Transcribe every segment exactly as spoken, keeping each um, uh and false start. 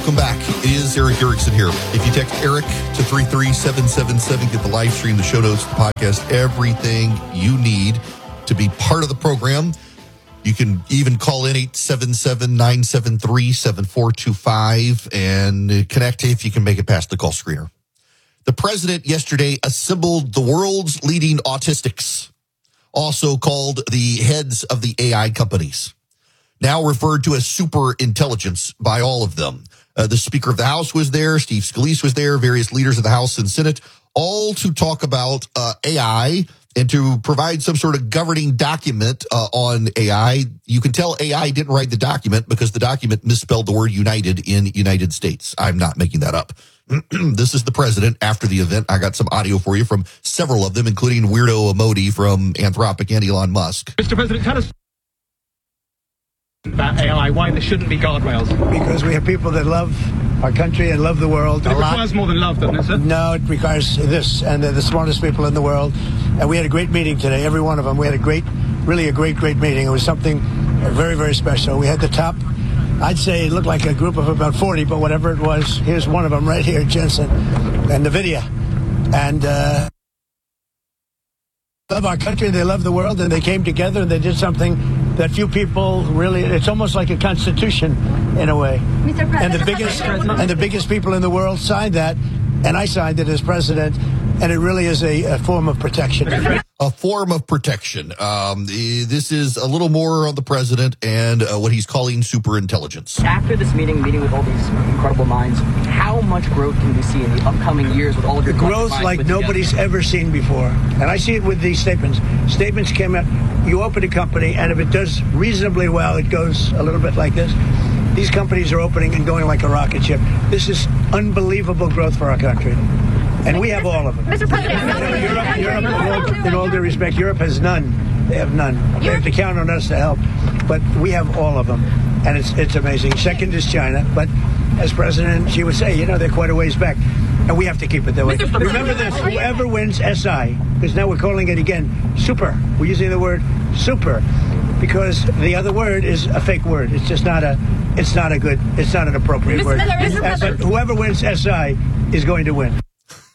Welcome back. It is Erick Erickson here. If you text Eric to three three seven seven seven, get the live stream, the show notes, the podcast, everything you need to be part of the program. You can even call in eight seven seven, nine seven three, seven four two five and connect if you can make it past the call screener. The president yesterday assembled the world's leading autistics, also called the heads of the A I companies, now referred to as super intelligence by all of them. Uh, the Speaker of the House was there, Steve Scalise was there, various leaders of the House and Senate, all to talk about uh, A I and to provide some sort of governing document uh, on A I. You can tell A I didn't write the document because the document misspelled the word united in United States. I'm not making that up. This is the president after the event. I got some audio for you from several of them, including Weirdo Emoti from Anthropic and Elon Musk. Mister President, tell us about A I, why there shouldn't be guardrails. Because we have people that love our country and love the world. But it requires more than love, doesn't it, sir? No, it requires this, and they're the smartest people in the world. And we had a great meeting today, every one of them. We had a great, really a great, great meeting. It was something very, very special. We had the top, I'd say it looked like a group of about forty, but whatever it was, here's one of them right here, Jensen, and NVIDIA. And uh, love our country, they love the world, and they came together and they did something that few people really, it's almost like a constitution in a way. Mister President, and the biggest and the biggest people in the world signed that, and I signed it as president, and it really is a, a form of protection. A form of protection. Um, this is a little more on the president and uh, what he's calling super intelligence. After this meeting, meeting with all these incredible minds, how much growth can we see in the upcoming years with all of your growth like nobody's together? Ever seen before? And I see it with these statements. Statements came out, you open a company, and if it does reasonably well, it goes a little bit like this. These companies are opening and going like a rocket ship. This is unbelievable growth for our country. And we have all of them. Mister President, Europe, Europe in, all, in all due respect, Europe has none. They have none. They have to count on us to help. But we have all of them. And it's it's amazing. Second is China. But as president, she would say, you know, they're quite a ways back. And we have to keep it that way. Remember this, whoever wins S I, because now we're calling it again, super. We're using the word super. Because the other word is a fake word. It's just not a, it's not a good, it's not an appropriate word. But whoever wins S I is going to win.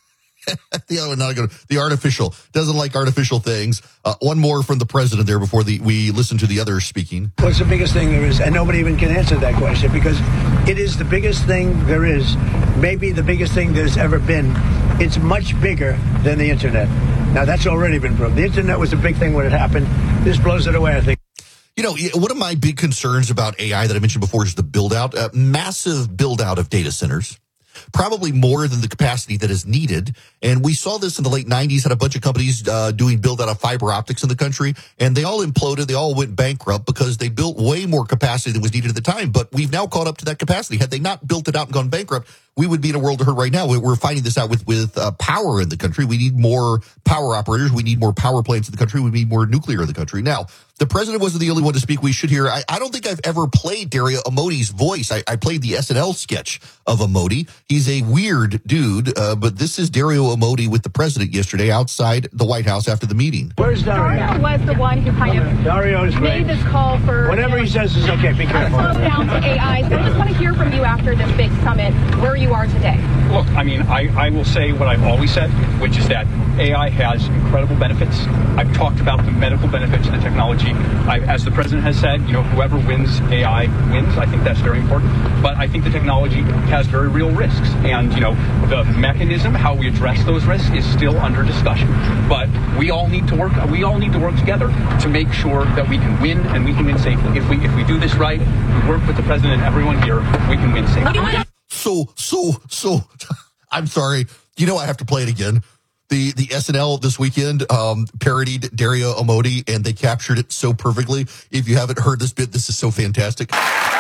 The other one, not good. The artificial doesn't like artificial things. Uh, one more from the president there before the, we listen to the others speaking. What's the biggest thing there is? And nobody even can answer that question because it is the biggest thing there is. Maybe the biggest thing there's ever been. It's much bigger than the internet. Now that's already been proved. The internet was a big thing when it happened. This blows it away, I think. You know, one of my big concerns about A I that I mentioned before is the build out, uh, massive build out of data centers. Probably more than the capacity that is needed. And we saw this in the late nineties, had a bunch of companies uh, doing build out of fiber optics in the country, and they all imploded. They all went bankrupt because they built way more capacity than was needed at the time. But we've now caught up to that capacity. Had they not built it out and gone bankrupt, we would be in a world of hurt right now. We're finding this out with, with uh, power in the country. We need more power operators. We need more power plants in the country. We need more nuclear in the country. Now, the president wasn't the only one to speak. We should hear. I, I don't think I've ever played Dario Emoti's voice. I, I played the S N L sketch of Emoti. He's a weird dude, uh, but this is Dario Emoti with the president yesterday outside the White House after the meeting. Where's Dario? Dario was the one who kind of Dario's made great. this call for whatever he says is okay. Be careful. Slow down to A I. So I just want to hear from you after this big summit where you are today. Look, I mean, I, I will say what I've always said, which is that A I has incredible benefits. I've talked about the medical benefits of the technology. I, as the president has said, you know, whoever wins A I wins. I think that's very important. But I think the technology has very real risks. And, you know, the mechanism, how we address those risks is still under discussion. But we all need to work, we all need to work together to make sure that we can win and we can win safely. If we, if we do this right, we work with the president and everyone here, we can win safely. So, so, so, I'm sorry. You know I have to play it again. The the S N L this weekend um, parodied Dario Emoti, and they captured it so perfectly. If you haven't heard this bit, this is so fantastic.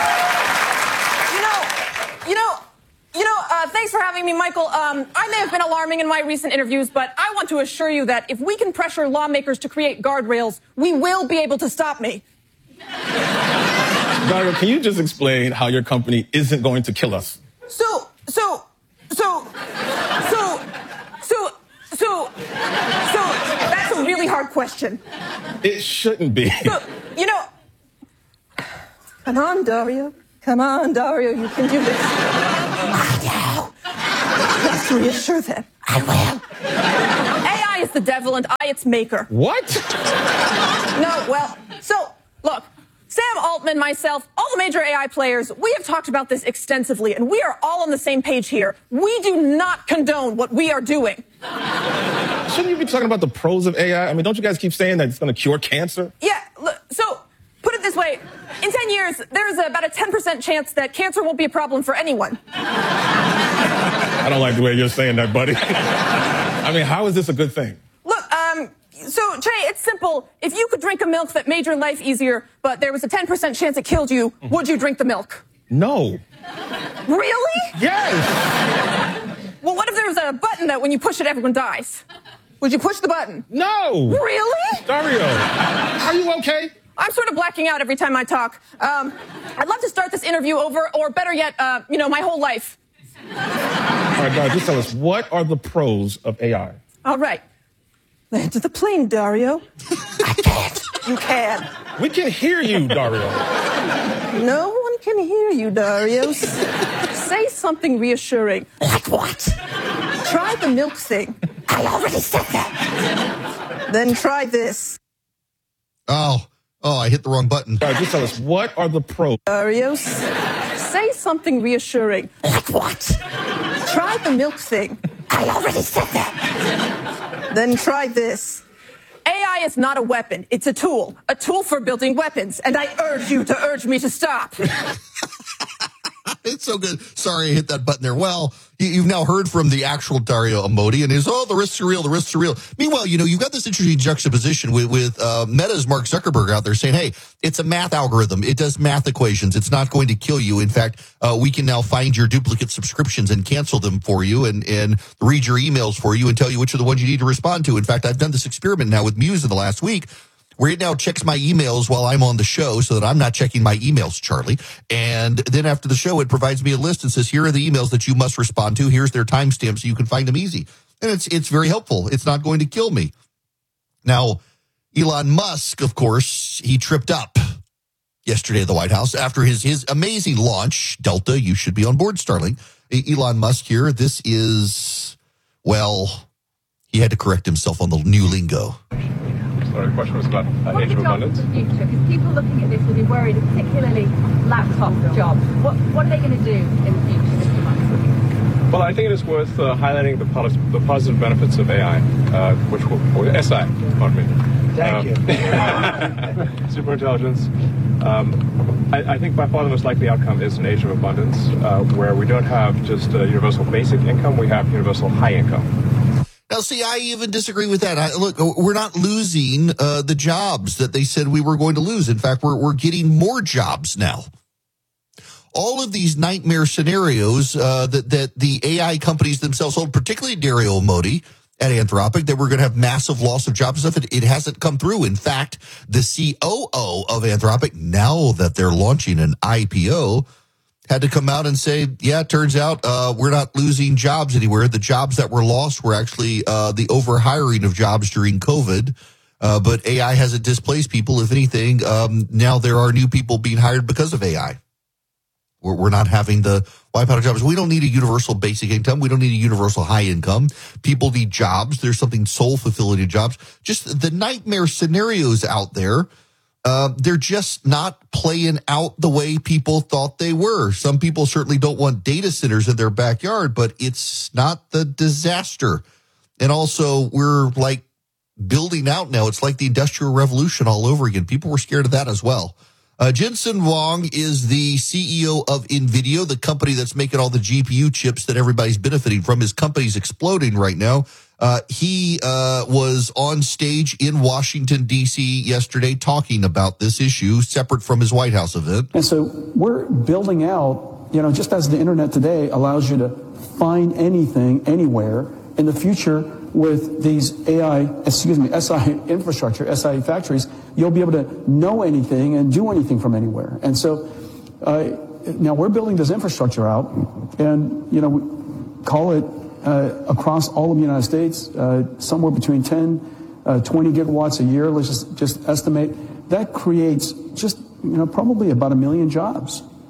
You know, you know, you know, uh, thanks for having me, Michael. Um, I may have been alarming in my recent interviews, but I want to assure you that if we can pressure lawmakers to create guardrails, we will be able to stop me. Dario, can you just explain how your company isn't going to kill us? So, so, so, so, so, so, so, that's a really hard question. It shouldn't be. So, you know, come on, Dario. Come on, Dario, you can do this. I know. Let's reassure them. I will. A I is the devil and I its maker. What? No, well, so, look, Sam Altman, myself, all the major A I players, we have talked about this extensively, and we are all on the same page here. We do not condone what we are doing. Shouldn't you be talking about the pros of A I? I mean, don't you guys keep saying that it's going to cure cancer? Yeah, look, so, put it this way. In ten years, there's about a ten percent chance that cancer won't be a problem for anyone. I don't like the way you're saying that, buddy. I mean, how is this a good thing? Look, um, so, Trey, it's simple. If you could drink a milk that made your life easier, but there was a ten percent chance it killed you, would you drink the milk? No. Really? Yes. Well, what if there was a button that when you push it, everyone dies? Would you push the button? No. Really? Dario, are you okay? I'm sort of blacking out every time I talk. Um, I'd love to start this interview over, or better yet, uh, you know, my whole life. All right, Dario, just tell us, what are the pros of A I? All right. Land to the plane, Dario. I can't. You can. We can hear you, Dario. No one can hear you, Dario. Say something reassuring. Like what? Try the milk thing. I already said that. Then try this. Oh, oh, I hit the wrong button. Dario, just tell us, what are the pros? Dario, say something reassuring. Like what? Try the milk thing. I already said that. Then try this. A I is not a weapon. It's a tool. A tool for building weapons. And I urge you to urge me to stop. It's so good. Sorry I hit that button there. Well, you, you've now heard from the actual Dario Amodei, and he's, oh, the risks are real, the risks are real. Meanwhile, you know, you've got this interesting juxtaposition with, with uh, Meta's Mark Zuckerberg out there saying, hey, it's a math algorithm. It does math equations. It's not going to kill you. In fact, uh, we can now find your duplicate subscriptions and cancel them for you and, and read your emails for you and tell you which are the ones you need to respond to. In fact, I've done this experiment now with Muse in the last week, where it now checks my emails while I'm on the show so that I'm not checking my emails, Charlie. And then after the show, it provides me a list and says, here are the emails that you must respond to. Here's their timestamp so you can find them easy. And it's it's very helpful. It's not going to kill me. Now, Elon Musk, of course, he tripped up yesterday at the White House after his, his amazing launch. Delta, you should be on board, Starling. Elon Musk here, this is, well, he had to correct himself on the new lingo. Sorry, the question was about uh, age of abundance. Future, because people looking at this will be worried, particularly laptop jobs. What what are they going to do in the future, Mister Musk? Well, I think it is worth uh, highlighting the, pos- the positive benefits of A I, uh, which will, or S I, pardon me. Thank um, you. Super intelligence. Um, I, I think by far the most likely outcome is an age of abundance, uh, where we don't have just uh, universal basic income, we have universal high income. Now, see, I even disagree with that. I, look, we're not losing uh, the jobs that they said we were going to lose. In fact, we're we're getting more jobs now. All of these nightmare scenarios uh, that that the A I companies themselves hold, particularly Dario Amodei at Anthropic, that we're going to have massive loss of jobs and stuff. It, it hasn't come through. In fact, the C O O of Anthropic, now that they're launching an I P O, had to come out and say, yeah, it turns out uh, we're not losing jobs anywhere. The jobs that were lost were actually uh, the overhiring of jobs during COVID. Uh, but A I hasn't displaced people. If anything, um, now there are new people being hired because of A I. We're, we're not having the wipe out of jobs. We don't need a universal basic income. We don't need a universal high income. People need jobs. There's something soul-fulfilling in jobs. Just the nightmare scenarios out there. Uh, they're just not playing out the way people thought they were. Some people certainly don't want data centers in their backyard, but it's not the disaster. And also, we're like building out now. It's like the Industrial Revolution all over again. People were scared of that as well. Uh, Jensen Huang is the C E O of NVIDIA, the company that's making all the G P U chips that everybody's benefiting from. His company's exploding right now. Uh, he uh, was on stage in Washington, D C yesterday talking about this issue, separate from his White House event. And so we're building out, you know, just as the internet today allows you to find anything, anywhere, in the future with these A I, excuse me, S I infrastructure, S I factories, you'll be able to know anything and do anything from anywhere. And so uh, now we're building this infrastructure out and, you know, we call it Uh, across all of the United States, uh, somewhere between ten, uh, twenty gigawatts a year. Let's just, just estimate that creates just, you know, probably about a million jobs.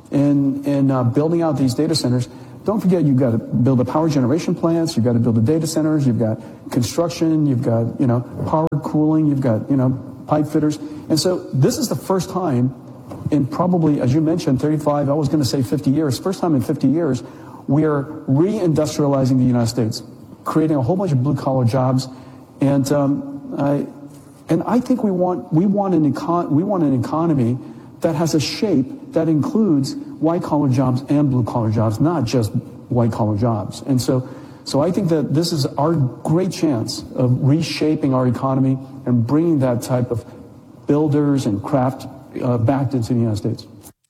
in, in uh, building out these data centers. Don't forget, you've got to build the power generation plants, you've got to build the data centers, you've got construction, you've got, you know, power cooling, you've got, you know, pipe fitters. And so this is the first time in probably, as you mentioned, thirty-five, I was going to say fifty years, first time in fifty years, we are reindustrializing the United States, creating a whole bunch of blue-collar jobs. And um, I, and I think we want, we, want an econ- we want an economy that has a shape that includes white-collar jobs and blue-collar jobs, not just white-collar jobs. And so, so I think that this is our great chance of reshaping our economy and bringing that type of builders and craft uh, back into the United States.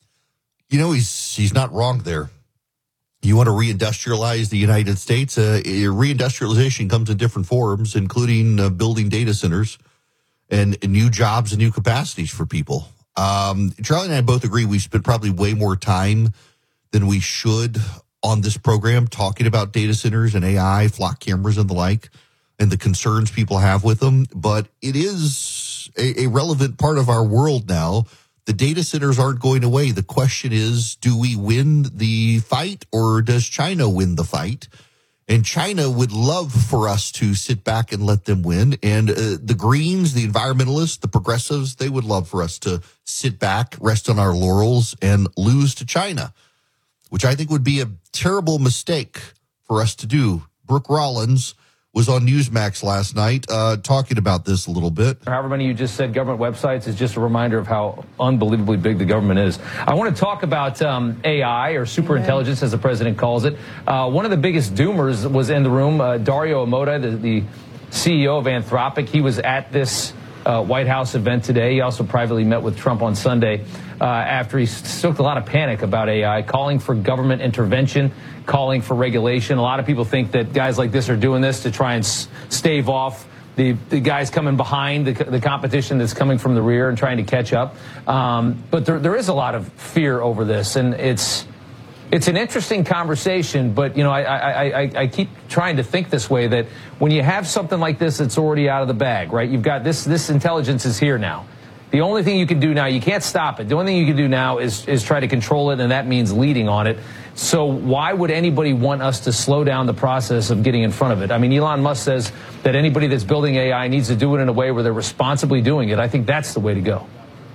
You know, he's he's not wrong there. You want to reindustrialize the United States? Uh, reindustrialization comes in different forms, including uh, building data centers and, and new jobs and new capacities for people. Um, Charlie and I both agree we spend probably way more time than we should on this program talking about data centers and A I, flock cameras and the like, and the concerns people have with them. But it is a, a relevant part of our world now. The data centers aren't going away. The question is, do we win the fight or does China win the fight? And China would love for us to sit back and let them win. And uh, the Greens, the environmentalists, the progressives, they would love for us to sit back, rest on our laurels, and lose to China, which I think would be a terrible mistake for us to do. Brooke Rollins was on Newsmax last night uh, talking about this a little bit. However many you just said government websites is just a reminder of how unbelievably big the government is. I want to talk about um, A I, or superintelligence, as the president calls it. Uh, one of the biggest doomers was in the room, uh, Dario Amodei, the, the C E O of Anthropic. He was at this uh, White House event today. He also privately met with Trump on Sunday uh, after he stoked a lot of panic about A I, calling for government intervention, calling for regulation. A lot of people think that guys like this are doing this to try and s- stave off the, the guys coming behind, the, the competition that's coming from the rear and trying to catch up. Um, but there, there is a lot of fear over this, and it's it's an interesting conversation. But, you know, I, I, I, I keep trying to think this way, that when you have something like this, it's already out of the bag, right? You've got this, this intelligence is here now. The only thing you can do now, you can't stop it. The only thing you can do now is, is try to control it, and that means leading on it. So why would anybody want us to slow down the process of getting in front of it? I mean, Elon Musk says that anybody that's building A I needs to do it in a way where they're responsibly doing it. I think that's the way to go.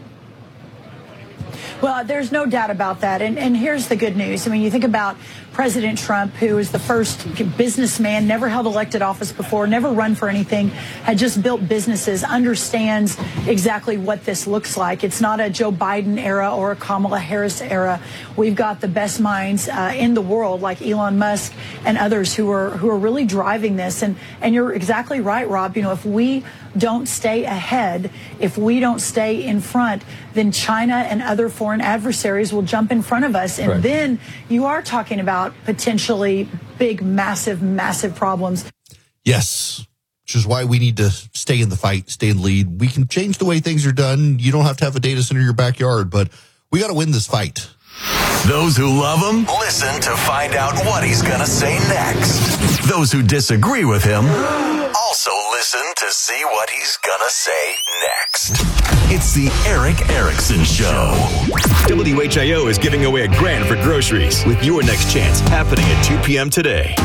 Well, there's no doubt about that. And, and here's the good news. I mean, you think about President Trump, who is the first businessman, never held elected office before, never run for anything, had just built businesses, understands exactly what this looks like. It's not a Joe Biden era or a Kamala Harris era. We've got the best minds uh, in the world, like Elon Musk and others, who are who are really driving this. And, and you're exactly right, Rob. You know, if we don't stay ahead, if we don't stay in front, then China and other foreign adversaries will jump in front of us. And right. then you are talking about potentially big, massive, massive problems. Yes, which is why we need to stay in the fight, stay in the lead. We can change the way things are done. You don't have to have a data center in your backyard, but we got to win this fight. Those who love him, listen to find out what he's going to say next. Those who disagree with him, also listen to see what he's going to say next. It's the Erick Erickson Show. W H I O is giving away a grand for groceries with your next chance happening at two p.m. today.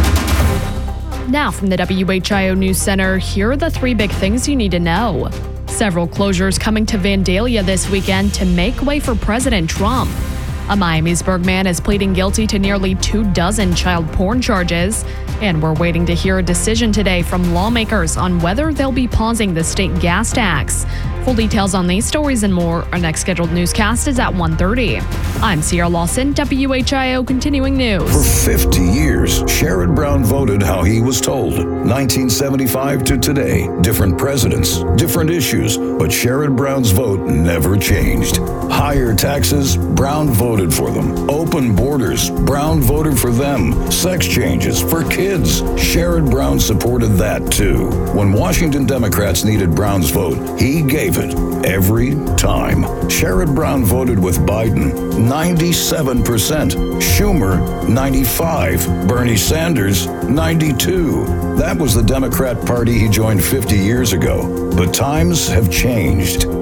Now from the W H I O News Center, here are the three big things you need to know. Several closures coming to Vandalia this weekend to make way for President Trump. A Miamisburg man is pleading guilty to nearly two dozen child porn charges. And we're waiting to hear a decision today from lawmakers on whether they'll be pausing the state gas tax. Full details on these stories and more. Our next scheduled newscast is at one thirty. I'm Sierra Lawson, W H I O Continuing News. For fifty years, Sherrod Brown voted how he was told. nineteen seventy-five to today, different presidents, different issues, but Sherrod Brown's vote never changed. Higher taxes, Brown voted for them. Open borders, Brown voted for them. Sex changes for kids, Sherrod Brown supported that too. When Washington Democrats needed Brown's vote, he gave it every time. Sherrod Brown voted with Biden, ninety-seven percent. Schumer, ninety-five. Bernie Sanders, ninety-two. That was the Democrat Party he joined fifty years ago. But times have changed.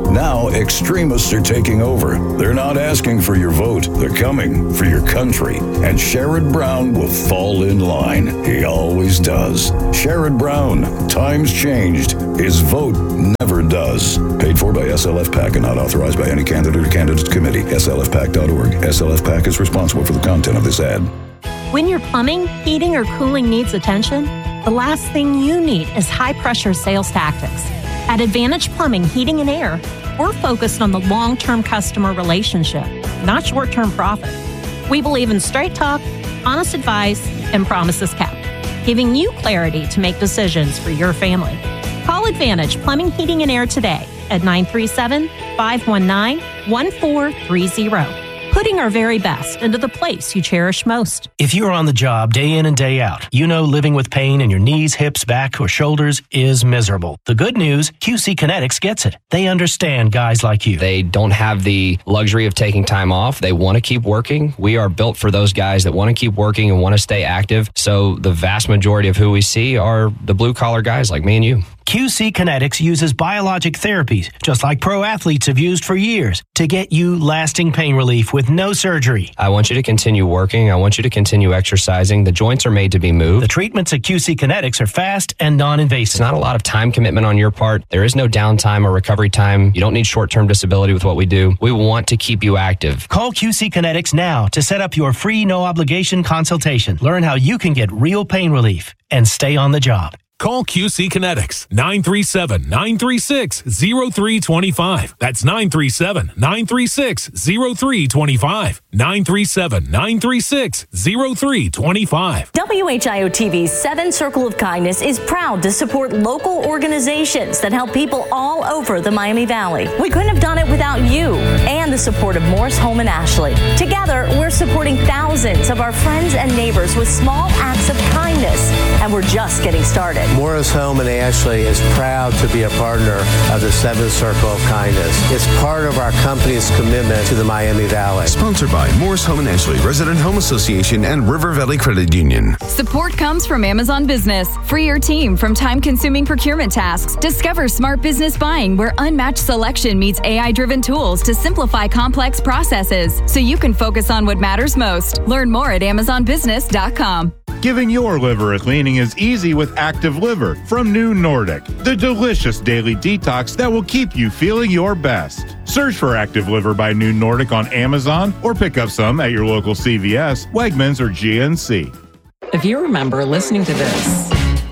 Now extremists are taking over. They're not asking for your vote. They're coming for your country. And Sherrod Brown will fall in line. He always does. Sherrod Brown. Times changed. His vote never does. Paid for by S L F PAC and not authorized by any candidate or candidate committee. S L F PAC dot org. S L F PAC is responsible for the content of this ad. When your plumbing, heating, or cooling needs attention, the last thing you need is high-pressure sales tactics. At Advantage Plumbing, Heating, and Air, we're focused on the long-term customer relationship, not short-term profit. We believe in straight talk, honest advice, and promises kept, giving you clarity to make decisions for your family. Call Advantage Plumbing, Heating, and Air today at nine three seven, five one nine, one four three zero. Putting our very best into the place you cherish most. If you're on the job day in and day out, you know living with pain in your knees, hips, back, or shoulders is miserable. The good news, Q C Kinetics gets it. They understand guys like you. They don't have the luxury of taking time off. They want to keep working. We are built for those guys that want to keep working and want to stay active. So the vast majority of who we see are the blue-collar guys like me and you. Q C Kinetics uses biologic therapies, just like pro athletes have used for years, to get you lasting pain relief with no surgery. I want you to continue working. I want you to continue exercising. The joints are made to be moved. The treatments at Q C Kinetics are fast and non-invasive. It's not a lot of time commitment on your part. There is no downtime or recovery time. You don't need short-term disability with what we do. We want to keep you active. Call Q C Kinetics now to set up your free no-obligation consultation. Learn how you can get real pain relief and stay on the job. Call Q C Kinetics, nine three seven, nine three six, zero three two five. That's nine three seven, nine three six, zero three two five. nine three seven, nine three six, zero three two five. W H I O T V's Seven Circle of Kindness is proud to support local organizations that help people all over the Miami Valley. We couldn't have done it without you and the support of Morris Home and Ashley. Together, we're supporting thousands of our friends and neighbors with small acts of kindness, and we're just getting started. Morris Home and Ashley is proud to be a partner of the Seventh Circle of Kindness. It's part of our company's commitment to the Miami Valley. Sponsored by Morris Home and Ashley, Resident Home Association, and River Valley Credit Union. Support comes from Amazon Business. Free your team from time-consuming procurement tasks. Discover smart business buying where unmatched selection meets A I-driven tools to simplify complex processes so you can focus on what matters most. Learn more at amazon business dot com. Giving your liver a cleaning is easy with Active Liver from New Nordic, the delicious daily detox that will keep you feeling your best. Search for Active Liver by New Nordic on Amazon or pick up some at your local C V S, Wegmans, or G N C. If you remember listening to this,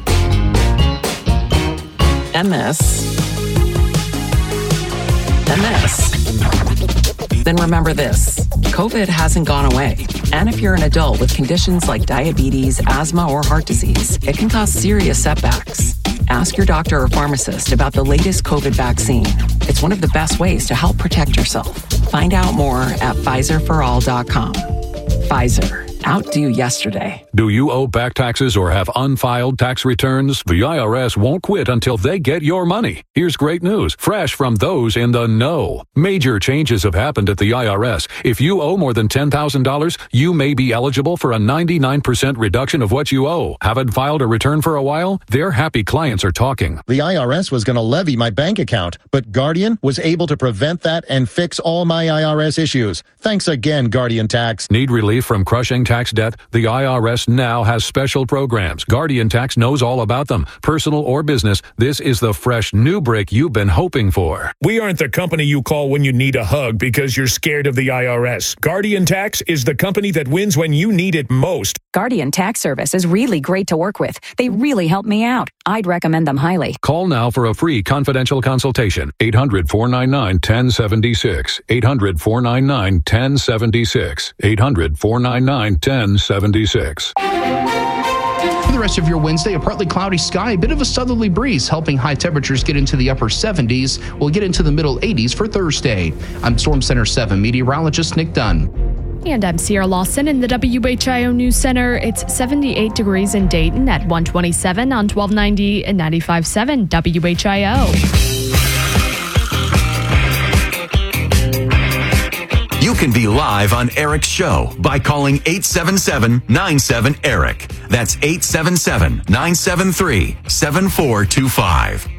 and this, and this, then remember this. COVID hasn't gone away. And if you're an adult with conditions like diabetes, asthma, or heart disease, it can cause serious setbacks. Ask your doctor or pharmacist about the latest COVID vaccine. It's one of the best ways to help protect yourself. Find out more at Pfizer for all dot com. Pfizer. Outdo yesterday. Do you owe back taxes or have unfiled tax returns? The I R S won't quit until they get your money. Here's great news, fresh from those in the know. Major changes have happened at the I R S. If you owe more than ten thousand dollars, you may be eligible for a ninety-nine percent reduction of what you owe. Haven't filed a return for a while? Their happy clients are talking. The I R S was going to levy my bank account, but Guardian was able to prevent that and fix all my I R S issues. Thanks again, Guardian Tax. Need relief from crushing tax Tax debt? The I R S now has special programs. Guardian Tax knows all about them. Personal or business, this is the fresh new break you've been hoping for. We aren't the company you call when you need a hug because you're scared of the I R S. Guardian Tax is the company that wins when you need it most. Guardian Tax Service is really great to work with. They really helped me out. I'd recommend them highly. Call now for a free confidential consultation. eight hundred, four nine nine, one oh seven six. eight hundred, four nine nine, one oh seven six. eight hundred, four nine nine, one oh seven six. For the rest of your Wednesday, a partly cloudy sky, a bit of a southerly breeze, helping high temperatures get into the upper seventies. We'll get into the middle eighties for Thursday. I'm Storm Center seven meteorologist Nick Dunn. And I'm Sierra Lawson in the W H I O News Center. It's seventy-eight degrees in Dayton at one twenty-seven on twelve ninety and ninety-five point seven W H I O. You can be live on Eric's show by calling eight seven seven, nine seven, E R I C. That's eight seven seven, nine seven three, seven four two five.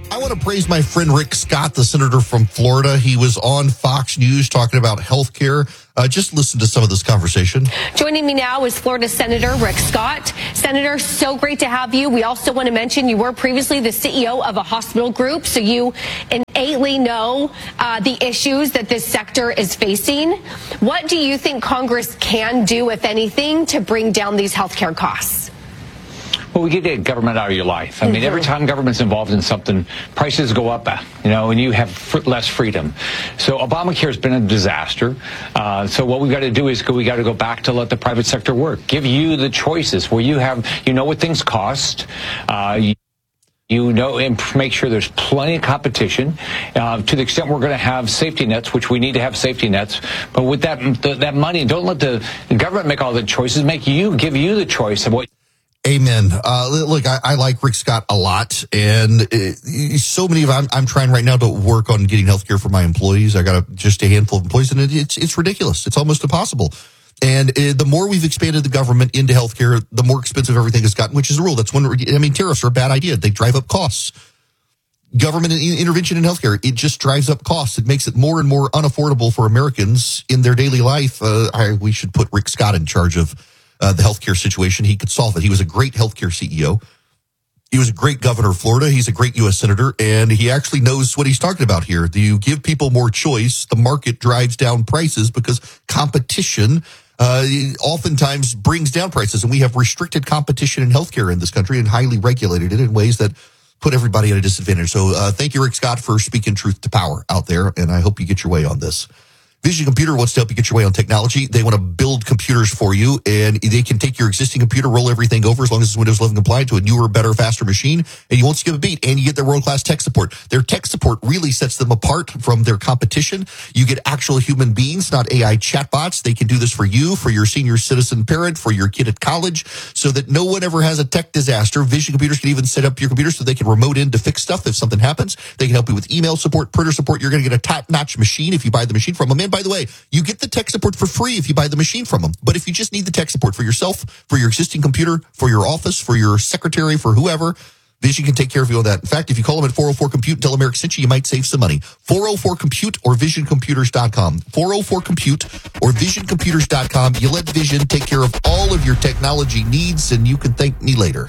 I want to praise my friend Rick Scott, the senator from Florida. He was on Fox News talking about health care. Uh, just listen to some of this conversation. Joining me now is Florida Senator Rick Scott. Senator, so great to have you. We also want to mention you were previously the C E O of a hospital group, so you innately know uh, the issues that this sector is facing. What do you think Congress can do, if anything, to bring down these health care costs? Well, we get government out of your life. I mean, every time government's involved in something, prices go up, you know, and you have fr- less freedom. So Obamacare has been a disaster. Uh, so what we've got to do is go, we got to go back to let the private sector work. Give you the choices where you have, you know what things cost. Uh, you, You know, and make sure there's plenty of competition. Uh, to the extent we're going to have safety nets, which we need to have safety nets. But with that the, that money, don't let the, the government make all the choices. Make you give you the choice of what. Amen. Uh, look, I, I like Rick Scott a lot, and uh, so many of I'm, I'm trying right now to work on getting health care for my employees. I got a, just a handful of employees, and it, it's it's ridiculous. It's almost impossible. And uh, the more we've expanded the government into healthcare, the more expensive everything has gotten, which is the rule. That's when, I mean, tariffs are a bad idea. They drive up costs. Government intervention in healthcare, it just drives up costs. It makes it more and more unaffordable for Americans in their daily life. Uh, I, we should put Rick Scott in charge of uh, the healthcare situation. He could solve it. He was a great healthcare C E O. He was a great governor of Florida. He's a great U S senator, and he actually knows what he's talking about here. Do you give people more choice? The market drives down prices because competition uh, oftentimes brings down prices, and we have restricted competition in healthcare in this country and highly regulated it in ways that put everybody at a disadvantage. So uh, thank you, Rick Scott, for speaking truth to power out there, and I hope you get your way on this. Vision Computer wants to help you get your way on technology. They want to build computers for you, and they can take your existing computer, roll everything over as long as it's Windows eleven compliant to a newer, better, faster machine, and you won't skip a beat, and you get their world-class tech support. Their tech support really sets them apart from their competition. You get actual human beings, not A I chatbots. They can do this for you, for your senior citizen parent, for your kid at college, so that no one ever has a tech disaster. Vision Computers can even set up your computer so they can remote in to fix stuff if something happens. They can help you with email support, printer support. You're going to get a top-notch machine if you buy the machine from them. And by the way, you get the tech support for free if you buy the machine from them. But if you just need the tech support for yourself, for your existing computer, for your office, for your secretary, for whoever, Vision can take care of you on that. In fact, if you call them at four oh four compute and tell them Eric sent you, you might save some money. four oh four compute or vision computers dot com. four oh four compute or vision computers dot com. You let Vision take care of all of your technology needs, and you can thank me later.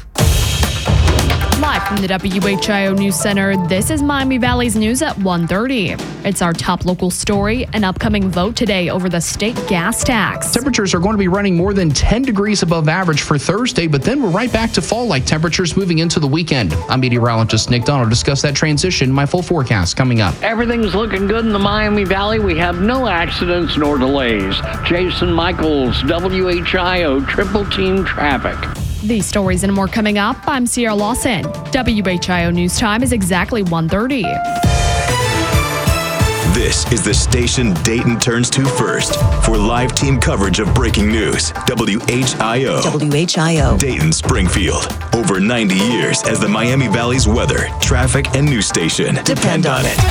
Live from the W H I O News Center, this is Miami Valley's News at one thirty. It's our top local story, an upcoming vote today over the state gas tax. Temperatures are going to be running more than ten degrees above average for Thursday, but then we're right back to fall-like temperatures moving into the weekend. I'm meteorologist Nick Donald to discuss that transition. My full forecast coming up. Everything's looking good in the Miami Valley. We have no accidents nor delays. Jason Michaels, W H I O Triple Team Traffic. These stories and more coming up. I'm Sierra Lawson. W H I O News Time is exactly one thirty. This is the station Dayton turns to first for live team coverage of breaking news. W H I O. W H I O. Dayton Springfield. Over ninety years as the Miami Valley's weather, traffic, and news station. Depend on it.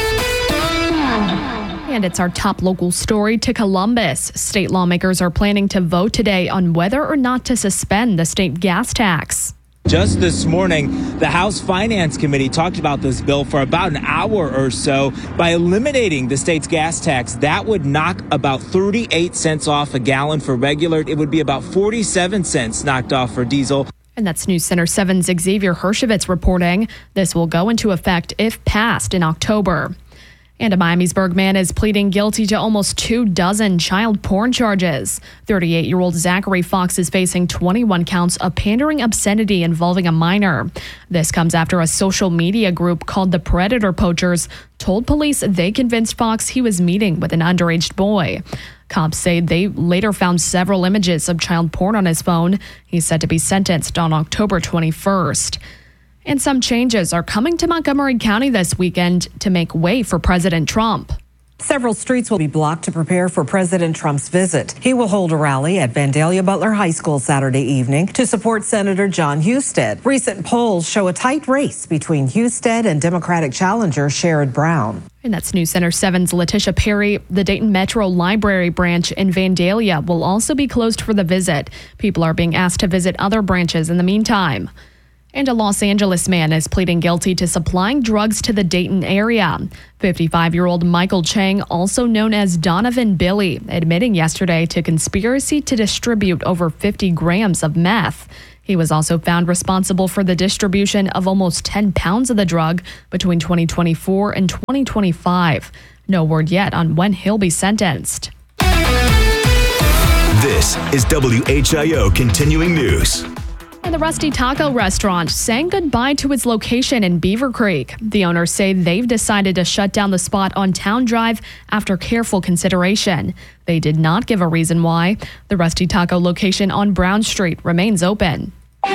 And it's our top local story to Columbus. State lawmakers are planning to vote today on whether or not to suspend the state gas tax. Just this morning, the House Finance Committee talked about this bill for about an hour or so. By eliminating the state's gas tax, that would knock about thirty-eight cents off a gallon for regular. It would be about forty-seven cents knocked off for diesel. And that's News Center seven's Xavier Hershevitz reporting. This will go into effect if passed in October. And a Miamisburg man is pleading guilty to almost two dozen child porn charges. thirty-eight-year-old Zachary Fox is facing twenty-one counts of pandering obscenity involving a minor. This comes after a social media group called the Predator Poachers told police they convinced Fox he was meeting with an underage boy. Cops say they later found several images of child porn on his phone. He's set to be sentenced on October twenty-first. And some changes are coming to Montgomery County this weekend to make way for President Trump. Several streets will be blocked to prepare for President Trump's visit. He will hold a rally at Vandalia Butler High School Saturday evening to support Senator John Husted. Recent polls show a tight race between Husted and Democratic challenger Sherrod Brown. And that's News Center seven's Letitia Perry. The Dayton Metro Library branch in Vandalia will also be closed for the visit. People are being asked to visit other branches in the meantime. And a Los Angeles man is pleading guilty to supplying drugs to the Dayton area. fifty-five-year-old Michael Chang, also known as Donovan Billy, admitting yesterday to conspiracy to distribute over fifty grams of meth. He was also found responsible for the distribution of almost ten pounds of the drug between twenty twenty-four and twenty twenty-five. No word yet on when he'll be sentenced. This is W H I O Continuing News. And the Rusty Taco restaurant saying goodbye to its location in Beaver Creek. The owners say they've decided to shut down the spot on Town Drive after careful consideration. They did not give a reason why. The Rusty Taco location on Brown Street remains open.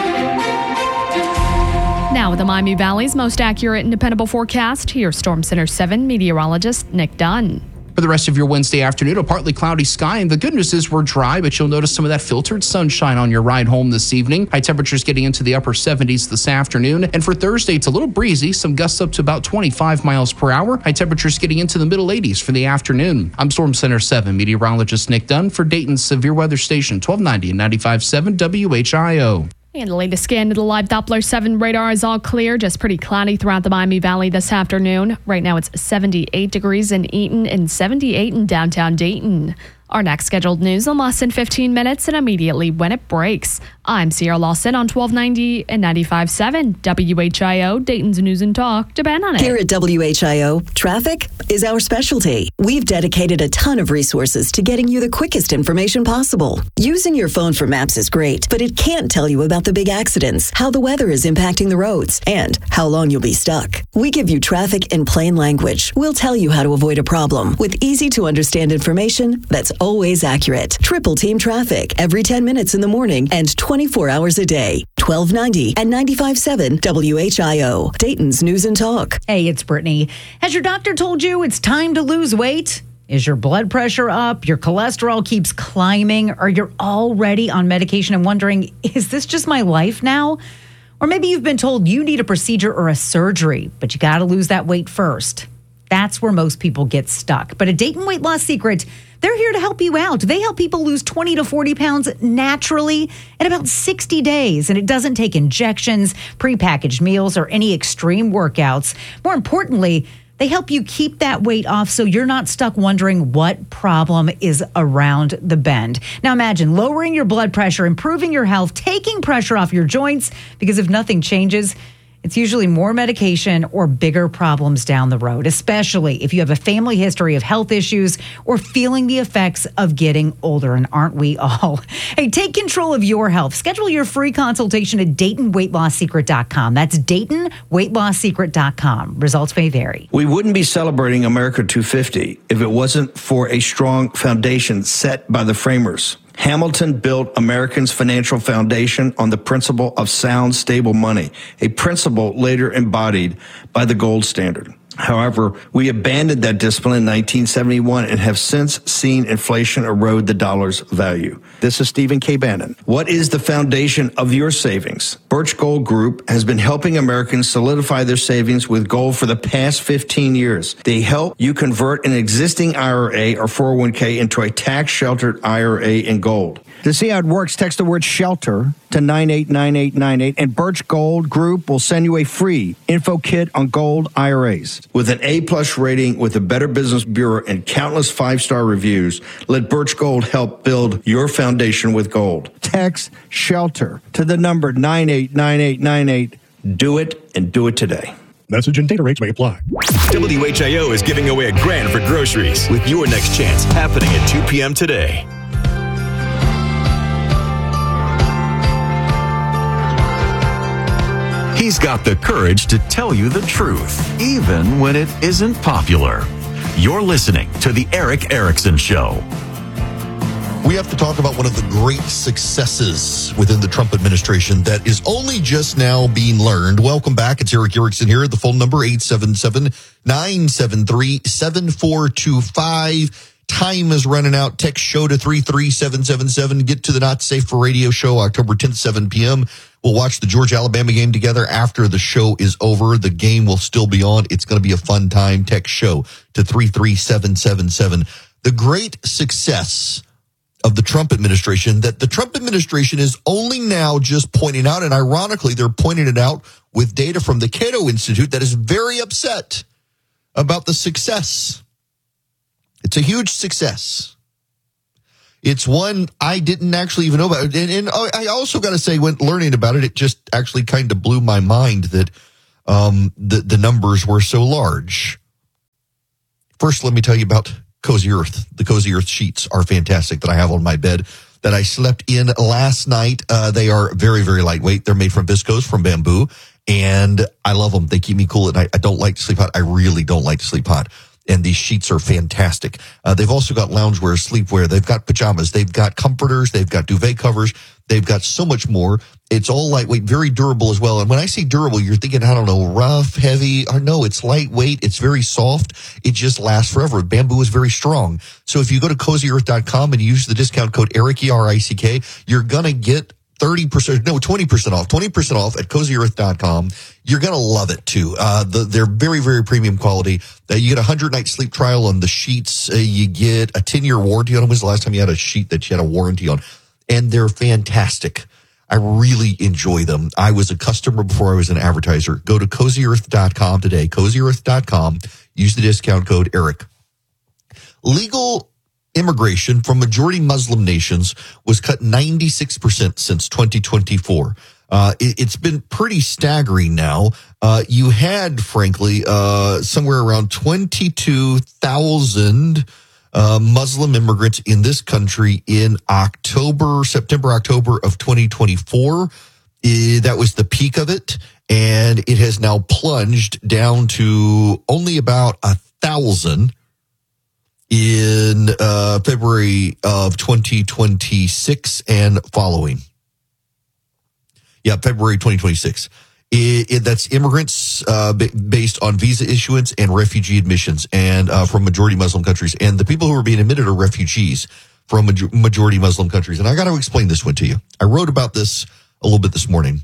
Now with the Miami Valley's most accurate and dependable forecast, here's Storm Center seven meteorologist Nick Dunn. For the rest of your Wednesday afternoon, a partly cloudy sky, and the good news is we're dry, but you'll notice some of that filtered sunshine on your ride home this evening. High temperatures getting into the upper seventies this afternoon, and for Thursday, it's a little breezy, some gusts up to about twenty-five miles per hour. High temperatures getting into the middle eighties for the afternoon. I'm Storm Center seven meteorologist Nick Dunn for Dayton's Severe Weather Station, twelve ninety and ninety-five point seven W H I O. And the latest scan of the live Doppler seven radar is all clear, just pretty cloudy throughout the Miami Valley this afternoon. Right now it's seventy-eight degrees in Eaton and seventy-eight in downtown Dayton. Our next scheduled news in less than fifteen minutes and immediately when it breaks. I'm Sierra Lawson on twelve ninety and ninety-five point seven W H I O, Dayton's News and Talk. Depend on it. Here at W H I O, traffic is our specialty. We've dedicated a ton of resources to getting you the quickest information possible. Using your phone for maps is great, but it can't tell you about the big accidents, how the weather is impacting the roads, and how long you'll be stuck. We give you traffic in plain language. We'll tell you how to avoid a problem with easy to understand information that's always accurate. Triple Team Traffic every ten minutes in the morning and twenty-four hours a day. twelve ninety and ninety-five point seven W H I O, Dayton's News and Talk. Hey, it's Brittany. Has your doctor told you it's time to lose weight? Is your blood pressure up? Your cholesterol keeps climbing? Or you're already on medication and wondering, is this just my life now? Or maybe you've been told you need a procedure or a surgery, but you got to lose that weight first. That's where most people get stuck. But at Dayton Weight Loss Secret, they're here to help you out. They help people lose twenty to forty pounds naturally in about sixty days. And it doesn't take injections, prepackaged meals, or any extreme workouts. More importantly, they help you keep that weight off so you're not stuck wondering what problem is around the bend. Now imagine lowering your blood pressure, improving your health, taking pressure off your joints, because if nothing changes, it's usually more medication or bigger problems down the road, especially if you have a family history of health issues or feeling the effects of getting older. And aren't we all? Hey, take control of your health. Schedule your free consultation at Dayton Weight Loss Secret dot com. That's Dayton Weight Loss Secret dot com. Results may vary. We wouldn't be celebrating America two fifty if it wasn't for a strong foundation set by the framers. Hamilton built Americans' financial foundation on the principle of sound, stable money, a principle later embodied by the gold standard. However, we abandoned that discipline in nineteen seventy-one and have since seen inflation erode the dollar's value. This is Stephen K. Bannon. What is the foundation of your savings? Birch Gold Group has been helping Americans solidify their savings with gold for the past fifteen years. They help you convert an existing I R A or four oh one k into a tax-sheltered I R A in gold. To see how it works, text the word SHELTER to nine eight nine eight nine eight, and Birch Gold Group will send you a free info kit on gold I R As. With an A-plus rating with the Better Business Bureau and countless five-star reviews, let Birch Gold help build your foundation with gold. Text SHELTER to the number nine eight nine eight nine eight. Do it, and do it today. Message and data rates may apply. W H I O is giving away a grand for groceries with your next chance happening at two p.m. today. He's got the courage to tell you the truth, even when it isn't popular. You're listening to The Erick Erickson Show. We have to talk about one of the great successes within the Trump administration that is only just now being learned. Welcome back. It's Erick Erickson here. The phone number, eight seven seven, nine seven three, seven four two five. Time is running out. Text show to three three seven seven seven. Get to the Not Safe for Radio show, October tenth, seven p.m. We'll watch the Georgia-Alabama game together after the show is over. The game will still be on. It's going to be a fun time. Text show to three three seven seven seven. The great success of the Trump administration that the Trump administration is only now just pointing out, and ironically, they're pointing it out with data from the Cato Institute that is very upset about the success. It's a huge success. It's one I didn't actually even know about. And, and I also got to say, when learning about it, it just actually kind of blew my mind that um, the, the numbers were so large. First, let me tell you about Cozy Earth. The Cozy Earth sheets are fantastic that I have on my bed that I slept in last night. Uh, they are very, very lightweight. They're made from viscose, from bamboo, and I love them. They keep me cool at night. I don't like to sleep hot. I really don't like to sleep hot. And these sheets are fantastic. Uh, they've also got loungewear, sleepwear. They've got pajamas. They've got comforters. They've got duvet covers. They've got so much more. It's all lightweight, very durable as well. And when I say durable, you're thinking, I don't know, rough, heavy. Or no, it's lightweight. It's very soft. It just lasts forever. Bamboo is very strong. So if you go to cozy earth dot com and use the discount code ERIC, E R I C K, you're going to get thirty percent, no, twenty percent off, twenty percent off at cozy earth dot com. You're going to love it too. Uh, the, they're very, very premium quality. Uh, you get a hundred night sleep trial on the sheets. Uh, you get a ten year warranty on them. When was the last time you had a sheet that you had a warranty on? And they're fantastic. I really enjoy them. I was a customer before I was an advertiser. Go to cozy earth dot com today, cozy earth dot com. Use the discount code ERIC. Legal immigration from majority Muslim nations was cut ninety-six percent since twenty twenty-four. Uh, it, it's been pretty staggering now. Uh, you had, frankly, uh, somewhere around twenty-two thousand uh, Muslim immigrants in this country in October, September, October of twenty twenty-four. Uh, that was the peak of it. And it has now plunged down to only about a thousand in uh, February of twenty twenty-six and following. Yeah, February twenty twenty-six. It, it, that's immigrants uh, b- based on visa issuance and refugee admissions, and uh, from majority Muslim countries. And the people who are being admitted are refugees from major- majority Muslim countries. And I got to explain this one to you. I wrote about this a little bit this morning.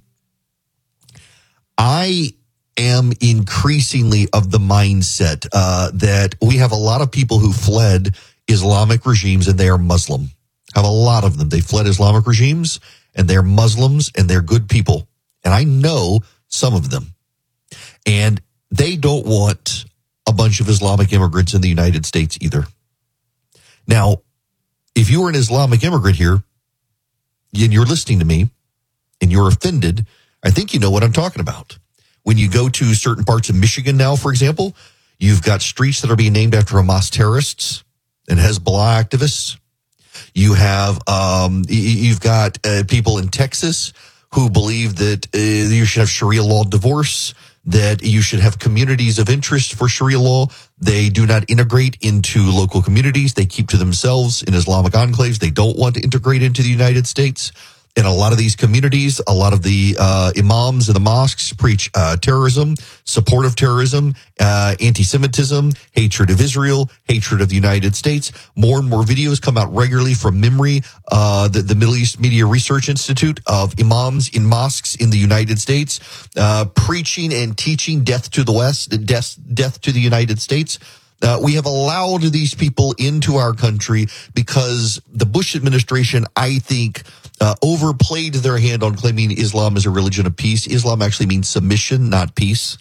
I am increasingly of the mindset uh, that we have a lot of people who fled Islamic regimes and they are Muslim. Have a lot of them. They fled Islamic regimes and they're Muslims and they're good people. And I know some of them. And they don't want a bunch of Islamic immigrants in the United States either. Now, if you are an Islamic immigrant here and you're listening to me and you're offended, I think you know what I'm talking about. When you go to certain parts of Michigan now, for example, you've got streets that are being named after Hamas terrorists and Hezbollah activists. You have, um, you've got uh, people in Texas who believe that uh, you should have Sharia law divorce, that you should have communities of interest for Sharia law. They do not integrate into local communities. They keep to themselves in Islamic enclaves. They don't want to integrate into the United States. In a lot of these communities, a lot of the uh, imams in the mosques preach uh, terrorism, support of terrorism, uh, anti-Semitism, hatred of Israel, hatred of the United States. More and more videos come out regularly from MIMRI, uh, the, the Middle East Media Research Institute, of imams in mosques in the United States, uh, preaching and teaching death to the West, death, death to the United States. Uh, we have allowed these people into our country because the Bush administration, I think, uh, overplayed their hand on claiming Islam is a religion of peace. Islam actually means submission, not peace.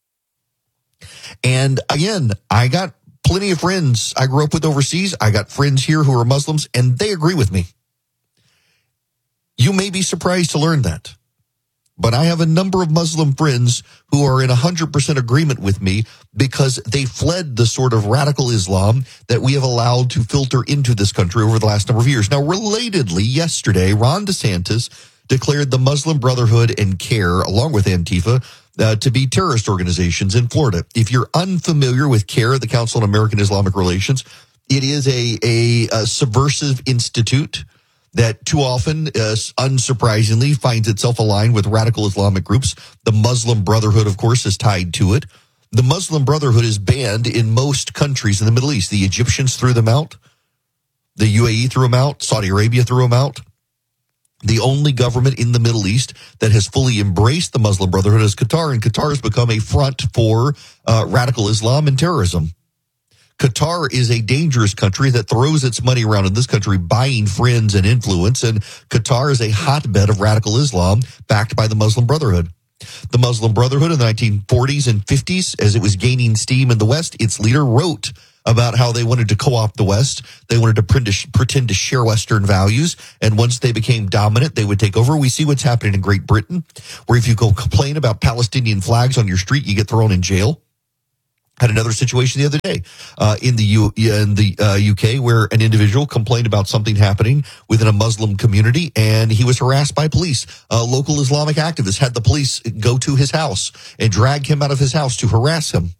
And again, I got plenty of friends I grew up with overseas. I got friends here who are Muslims, and they agree with me. You may be surprised to learn that. But I have a number of Muslim friends who are in one hundred percent agreement with me because they fled the sort of radical Islam that we have allowed to filter into this country over the last number of years. Now, relatedly, yesterday, Ron DeSantis declared the Muslim Brotherhood and CARE, along with Antifa, uh, to be terrorist organizations in Florida. If you're unfamiliar with CARE, the Council on American Islamic Relations, it is a, a, a subversive institute that too often, uh, unsurprisingly, finds itself aligned with radical Islamic groups. The Muslim Brotherhood, of course, is tied to it. The Muslim Brotherhood is banned in most countries in the Middle East. The Egyptians threw them out. The U A E threw them out. Saudi Arabia threw them out. The only government in the Middle East that has fully embraced the Muslim Brotherhood is Qatar, and Qatar has become a front for uh, radical Islam and terrorism. Qatar is a dangerous country that throws its money around in this country, buying friends and influence. And Qatar is a hotbed of radical Islam backed by the Muslim Brotherhood. The Muslim Brotherhood in the nineteen forties and fifties, as it was gaining steam in the West, its leader wrote about how they wanted to co-opt the West. They wanted to pretend to share Western values. And once they became dominant, they would take over. We see what's happening in Great Britain, where if you go complain about Palestinian flags on your street, you get thrown in jail. Had another situation the other day uh, in the U in the uh, U K where an individual complained about something happening within a Muslim community, and he was harassed by police. A local Islamic activist had the police go to his house and drag him out of his house to harass him.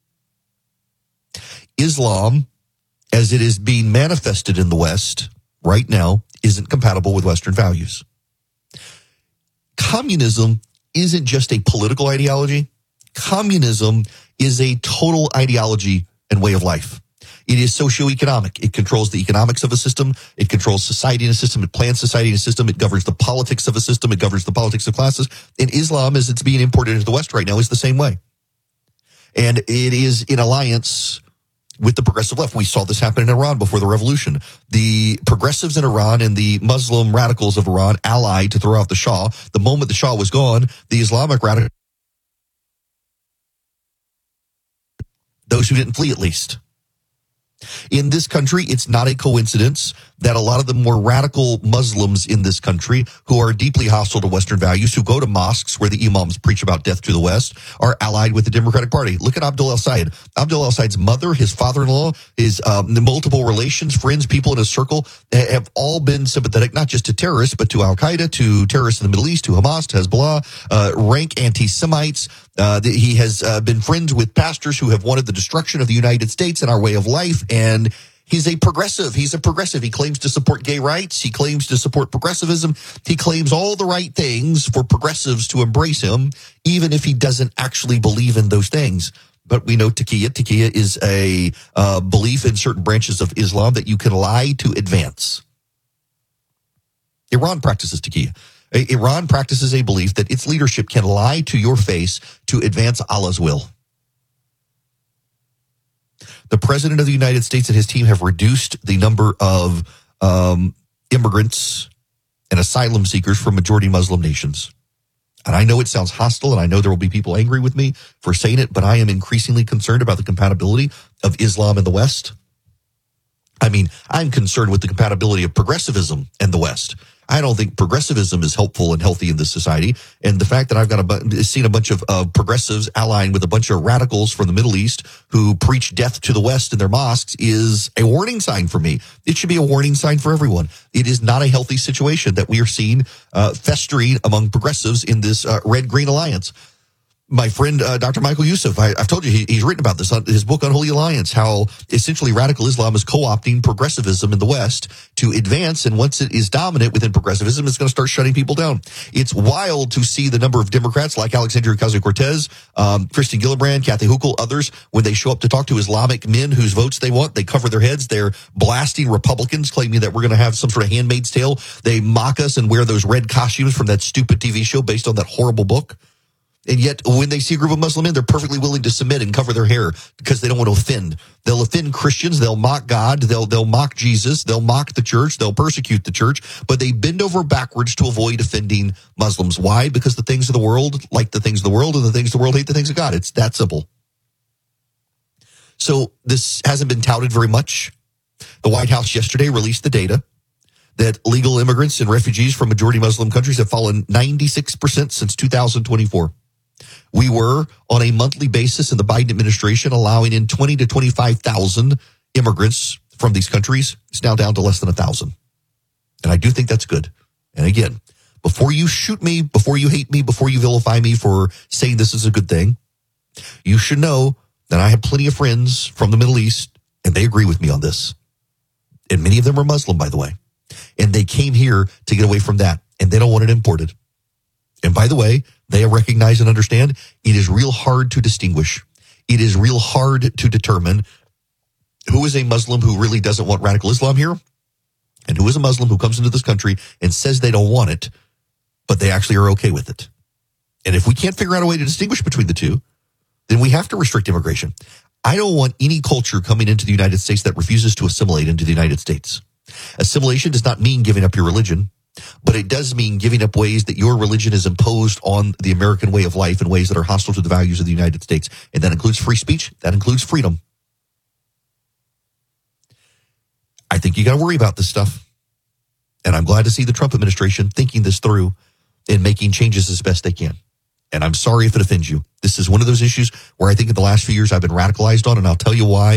Islam, as it is being manifested in the West right now, isn't compatible with Western values. Communism isn't just a political ideology. Communism is a total ideology and way of life. It is socioeconomic. It controls the economics of a system. It controls society in a system. It plans society in a system. It governs the politics of a system. It governs the politics of classes. And Islam, as it's being imported into the West right now, is the same way. And it is in alliance with the progressive left. We saw this happen in Iran before the revolution. The progressives in Iran and the Muslim radicals of Iran allied to throw out the Shah. The moment the Shah was gone, the Islamic radicals, those who didn't flee at least. In this country, it's not a coincidence that a lot of the more radical Muslims in this country who are deeply hostile to Western values, who go to mosques where the imams preach about death to the West, are allied with the Democratic Party. Look at Abdul El-Sayed. Abdul El-Sayed's mother, his father-in-law, his um, multiple relations, friends, people in his circle have all been sympathetic, not just to terrorists, but to Al-Qaeda, to terrorists in the Middle East, to Hamas, to Hezbollah, uh, rank anti-Semites. Uh, the, he has uh, been friends with pastors who have wanted the destruction of the United States and our way of life, and he's a progressive. He's a progressive. He claims to support gay rights. He claims to support progressivism. He claims all the right things for progressives to embrace him, even if he doesn't actually believe in those things. But we know taqiyya. Taqiyya is a uh, belief in certain branches of Islam that you can lie to advance. Iran practices taqiyya. Iran practices a belief that its leadership can lie to your face to advance Allah's will. The president of the United States and his team have reduced the number of um, immigrants and asylum seekers from majority Muslim nations. And I know it sounds hostile, and I know there will be people angry with me for saying it, but I am increasingly concerned about the compatibility of Islam in the West. I mean, I'm concerned with the compatibility of progressivism in the West. I don't think progressivism is helpful and healthy in this society. And the fact that I've got a bu- seen a bunch of uh, progressives allying with a bunch of radicals from the Middle East who preach death to the West in their mosques is a warning sign for me. It should be a warning sign for everyone. It is not a healthy situation that we are seeing uh, festering among progressives in this uh, red-green alliance. My friend, uh, Doctor Michael Youssef, I, I've told you, he, he's written about this on his book Unholy Alliance, how essentially radical Islam is co-opting progressivism in the West to advance, and once it is dominant within progressivism, it's going to start shutting people down. It's wild to see the number of Democrats like Alexandria Ocasio-Cortez, um, Kristen Gillibrand, Kathy Hochul, others, when they show up to talk to Islamic men whose votes they want, they cover their heads. They're blasting Republicans, claiming that we're going to have some sort of Handmaid's Tale. They mock us and wear those red costumes from that stupid T V show based on that horrible book. And yet, when they see a group of Muslim men, they're perfectly willing to submit and cover their hair because they don't want to offend. They'll offend Christians. They'll mock God. They'll they'll mock Jesus. They'll mock the church. They'll persecute the church. But they bend over backwards to avoid offending Muslims. Why? Because the things of the world like the things of the world, and the things of the world hate the things of God. It's that simple. So this hasn't been touted very much. The White House yesterday released the data that legal immigrants and refugees from majority Muslim countries have fallen ninety-six percent since two thousand twenty-four. We were, on a monthly basis in the Biden administration, allowing in twenty to twenty-five thousand immigrants from these countries. It's now down to less than one thousand. And I do think that's good. And again, before you shoot me, before you hate me, before you vilify me for saying this is a good thing, you should know that I have plenty of friends from the Middle East, and they agree with me on this. And many of them are Muslim, by the way. And they came here to get away from that, and they don't want it imported. And by the way, they recognize and understand it is real hard to distinguish. It is real hard to determine who is a Muslim who really doesn't want radical Islam here, and who is a Muslim who comes into this country and says they don't want it, but they actually are okay with it. And if we can't figure out a way to distinguish between the two, then we have to restrict immigration. I don't want any culture coming into the United States that refuses to assimilate into the United States. Assimilation does not mean giving up your religion, but it does mean giving up ways that your religion is imposed on the American way of life in ways that are hostile to the values of the United States. And that includes free speech. That includes freedom. I think you got to worry about this stuff. And I'm glad to see the Trump administration thinking this through and making changes as best they can. And I'm sorry if it offends you. This is one of those issues where I think in the last few years I've been radicalized on, and I'll tell you why.